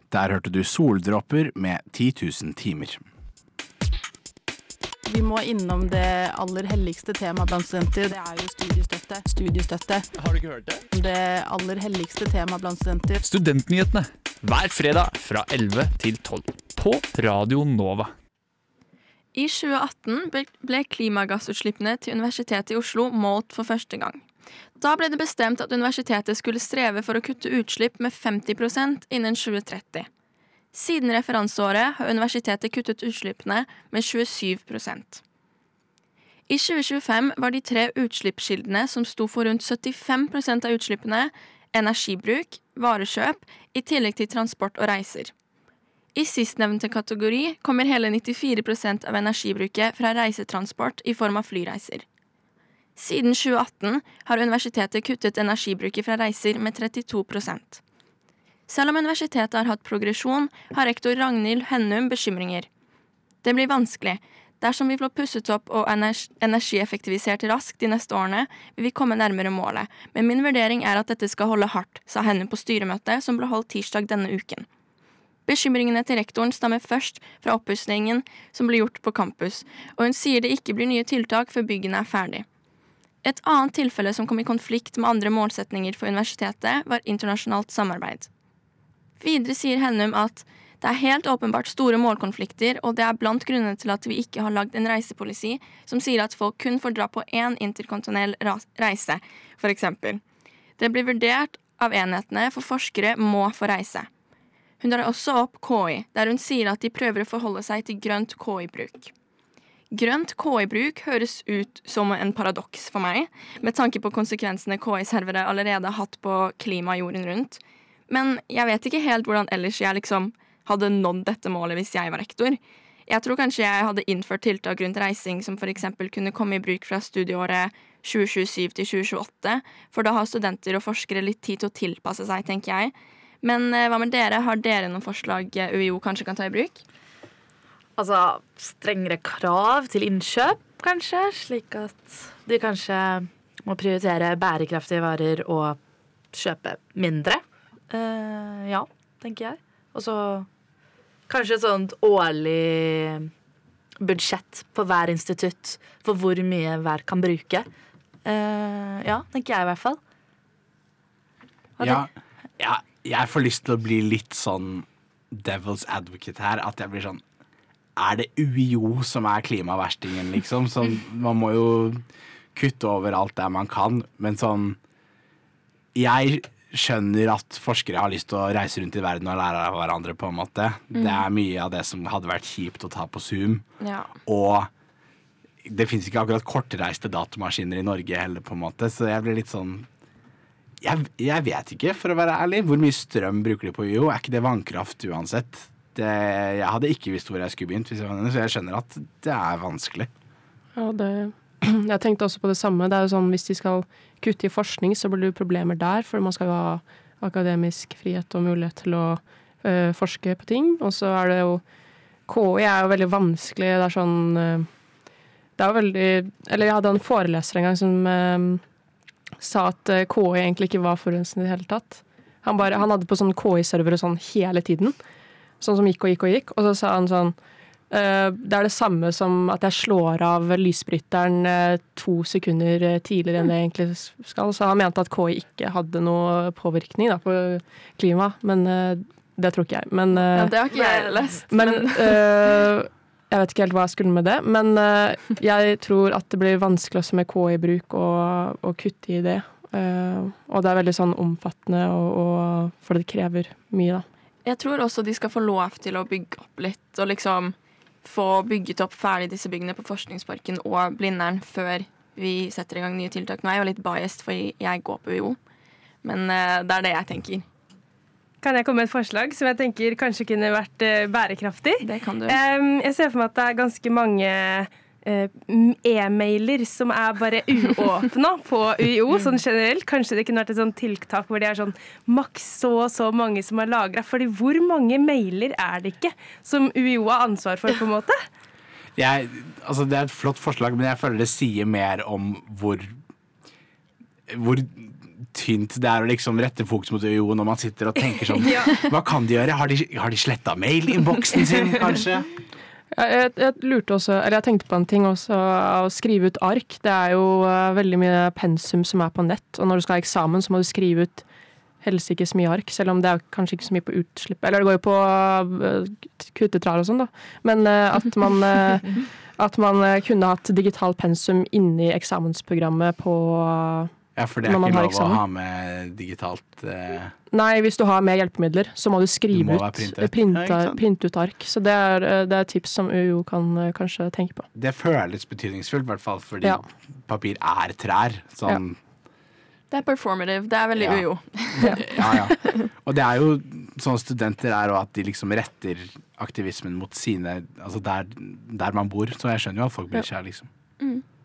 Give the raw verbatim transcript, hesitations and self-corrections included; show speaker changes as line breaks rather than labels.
Der hørte du Soldråper med ti tusen timer.
Vi må innom det aller helligste temaet blant studenter. Det er jo studiestøtte. Studiestøtte.
Har du ikke hørt det?
Det aller helligste temaet blant studenter.
Studentnyhetene. Hver fredag fra elleve til tolv. På Radio Nova.
I tjue atten ble klimagassutslippene til Universitetet i Oslo målt for første gang. Da ble det bestemt at universitetet skulle streve for å kutte utslipp med femti prosent innen tjue tretti. Siden referanseåret har universitetet kuttet utslippene med tjuesju prosent. I tjue tjuefem var de tre utslippskildene som sto for rundt syttifem prosent av utslippene, energibruk, varekjøp, i tillegg til transport og reiser. I sistnevnte kategori kommer hele nittifire prosent av energibruket fra reisetransport i form av flyreiser. Siden tjue atten har universitetet kuttet energibruket fra reiser med trettito prosent. Selv om universitetet har hatt progresjon, har rektor Ragnhild Hennum bekymringer. Det blir vanskelig. Dersom vi får pusset opp og energieffektivisert raskt de neste årene, vil vi komme nærmere målet. Men min vurdering er at dette skal holde hardt, sa Hennum på styremøtet som ble holdt tirsdag denne uken. Bekymringene til rektoren stammer først fra oppussingen som ble gjort på campus, og hun sier det ikke blir nye tiltak før byggene er ferdig. Et annet tilfelle som kom i konflikt med andre målsetninger for universitetet, var internasjonalt samarbeid. Videre sier Hennum at det er helt åpenbart store målkonflikter, og det er blant grunnene til at vi ikke har lagd en reisepolicy som sier at folk kun får dra på én interkontinental reise, for eksempel. Det blir vurdert av enhetene for forskere må få reise. Hun drar også opp K I, der hun sier at de prøver å forholde seg til grønt K I-bruk. Grønt K I-bruk høres ut som en paradoks for meg, med tanke på konsekvensene K I-servere allerede har hatt på klima jorden rundt. Men jeg vet ikke helt hvordan ellers jeg liksom hadde nådd dette målet hvis jeg var rektor. Jeg tror kanskje jeg hadde innført tiltak rundt reising som for eksempel kunne komme i bruk fra studieåret tjue tjuesyv til tjue tjueåtte, for da har studenter og forskere litt tid til å tilpasse seg, tenker jeg. Men hva med dere? Har dere noen forslag U I O kanskje kan ta i bruk?
Altså, strengere krav til innkjøp, kanskje, slik at de kanskje må prioritere bærekraftige varer og kjøpe mindre. Uh, ja, tenker jeg. Og så kanskje et sånt årlig budsjett på hver institutt for hvor mye hver kan bruke. Uh, ja, tenker jeg i hvert fall.
Ja, ja, jeg får lyst til å bli litt sånn devil's advocate her, at jeg blir sånn, er det U I O som er klimaverstingen, liksom? Sånn, man må jo kutte over alt der man kan, men sånn, jeg skjønner at forskere har lyst til å reise rundt i verden og lære av hverandre på en måte. Mm. Det er mye av det som hadde vært kjipt å ta på Zoom.
Ja.
Og det finnes ikke akkurat kortreiste datamaskiner i Norge heller på en måte, så jeg blir litt sånn jeg, jeg vet ikke, for å være ærlig. Hvor mye strøm bruker de på U I O? Er ikke det vannkraft uansett? Det, jeg hadde ikke visst hvor jeg skulle begynt, hvis jeg var henne, så jeg skjønner at det er vanskelig.
Ja, det jeg tenkte også på det samme. Det er jo sånn, hvis de skal kutte i forskning, så blir det problemer der, for man skal jo ha akademisk frihet og mulighet til å øh, forske på ting. Og så er det jo K I er jo veldig vanskelig. Det er sånn øh, det er jo veldig Eller jeg hadde en foreleser en gang som øh, sa at øh, K I egentlig ikke var forurensende i det hele tatt. Han, bare, han hadde på sånn K I-servere sånn hele tiden. Sånn som gikk og gikk og gikk. Og så sa han sånn Uh, det er det samme som at jeg slår av lysbryteren uh, to sekunder uh, tidligere enn det egentlig skal. Så han mente at K I ikke hadde noe påvirkning da, på klima, men uh, det tror ikke jeg. Men, uh,
ja, det har ikke jeg lest.
Men uh, jeg vet ikke helt hva jeg skulle med det, men uh, jeg tror at det blir vanskelig også med K I-bruk og, og kutte i det. Uh, og det er veldig sånn omfattende, og, og, for det krever mye da.
Jeg tror også de skal få lov til å bygge opp litt, og liksom få bygget opp ferdig disse byggene på Forskningsparken og Blindern før vi setter i gang nye tiltak. Nå er jeg jo litt biased, for jeg går på U I O, men uh, det er det jeg tenker.
Kan jeg komme med et forslag som jeg tenker kanskje kunne vært uh, bærekraftig?
Det kan du.
Um, jeg ser for meg at det er ganske mange uh, e-mailer som er bare uåpna på U I O, sånn generelt. Kanskje det kunne vært et sånn tiltak hvor det er sånn maks så og så mange som har lagret. Fordi hvor mange mailer er det ikke som U I O har ansvar for, på en måte?
Jeg, altså det er et flott forslag, men jeg føler det sier mer om hvor, hvor tynt det er å liksom rette fokus mot U I O når man sitter og tenker sånn, hva kan de gjøre? Har de, har de slettet mail-inboksen sin, kanskje?
Jeg, jeg, jeg lurte også, eller jeg tenkte på en ting også, å skrive ut ark. Det er jo uh, veldig mye pensum som er på nett, og når du skal ha eksamen så må du skrive ut helst ikke så mye ark, selv om det er kanskje ikke så mye på utslipp. Eller det går jo på uh, kuttetrar og sånn da. Men uh, at man, uh, at man uh, kunne hatt digital pensum inni eksamensprogrammet på uh,
Ja, for det er ikke lov å ha med digitalt uh...
Nei, hvis du har med hjelpemidler, så må du skrive
må
ut, printe, ja, printe ut ark. Så det er, det er tips som U I O kan uh, kanskje tenke på.
Det føles betydningsfullt, i hvert fall, fordi ja. papir er trær. Sånn
ja.
Det er performative. Det er veldig
ja.
U I O.
ja, ja. Og det er jo sånn studenter er jo at de liksom retter aktivismen mot sine, altså der, der man bor. Så jeg skjønner jo at folk blir kjær, liksom.
Mm.